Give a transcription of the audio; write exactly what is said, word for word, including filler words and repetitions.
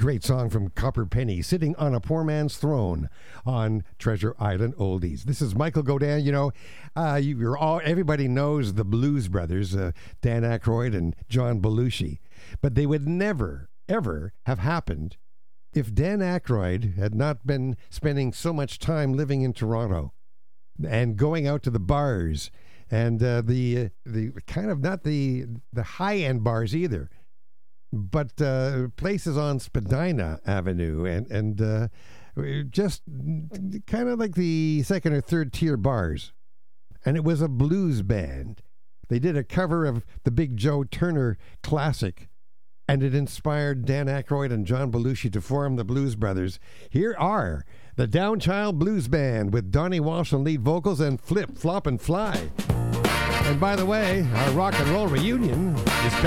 great song from Copper Penny, Sitting on a Poor Man's Throne on Treasure Island Oldies. This is Michael Godin. You know, uh, you, you're all everybody knows the Blues Brothers, uh, Dan Aykroyd and John Belushi, but they would never, ever have happened if Dan Aykroyd had not been spending so much time living in Toronto and going out to the bars and uh, the uh, the kind of not the the high end bars either, but uh, places on Spadina Avenue and and uh, just kind of like the second or third tier bars. And it was a blues band. They did a cover of the Big Joe Turner classic, and it inspired Dan Aykroyd and John Belushi to form the Blues Brothers. Here are the Downchild Blues Band with Donnie Walsh on lead vocals and Flip, Flop, and Fly. And by the way, our rock and roll reunion is coming.